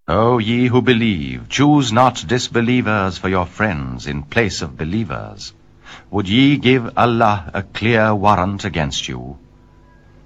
O ye who believe, choose not disbelievers for your friends in place of believers. Would ye give Allah a clear warrant against you?